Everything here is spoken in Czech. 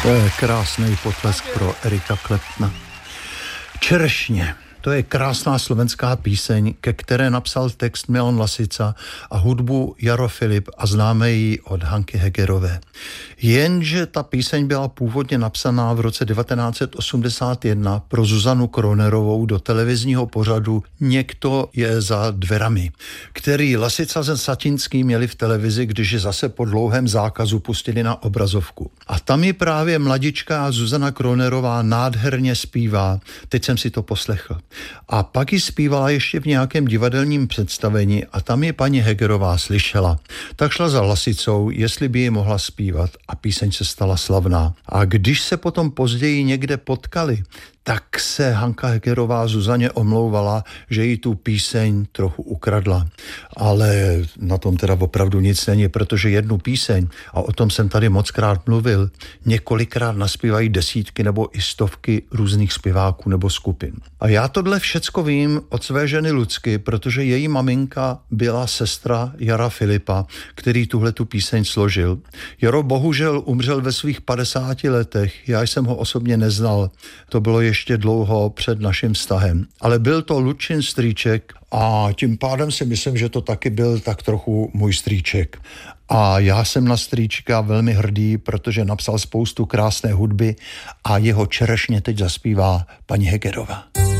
To je krásný potlesk pro Erika Kleptna. Čerešně. To je krásná slovenská píseň, ke které napsal text Milan Lasica a hudbu Jaro Filip a známe ji od Hanky Hegerové. Jenže ta píseň byla původně napsaná v roce 1981 pro Zuzanu Kronerovou do televizního pořadu Někdo je za dverami, který Lasica se Satinským měli v televizi, když je zase po dlouhém zákazu pustili na obrazovku. A tam ji právě mladičká Zuzana Kronerová nádherně zpívá. Teď jsem si to poslechl. A pak ji zpívala ještě v nějakém divadelním představení a tam ji paní Hegerová slyšela. Tak šla za Lasicou, jestli by ji mohla zpívat a píseň se stala slavná. A když se potom později někde potkali, tak se Hanka Hegerová Zuzaně omlouvala, že jí tu píseň trochu ukradla. Ale na tom teda opravdu nic není, protože jednu píseň, a o tom jsem tady mockrát mluvil, několikrát naspívají desítky nebo i stovky různých zpěváků nebo skupin. A já tohle všecko vím od své ženy Lucky, protože její maminka byla sestra Jara Filipa, který tuhletu píseň složil. Jaro bohužel umřel ve svých 50 letech, já jsem ho osobně neznal, to bylo ještě dlouho před naším vztahem. Ale byl to Lučin strýček a tím pádem si myslím, že to taky byl tak trochu můj strýček. A já jsem na strýčka velmi hrdý, protože napsal spoustu krásné hudby a jeho Čerešně teď zaspívá paní Hegerová.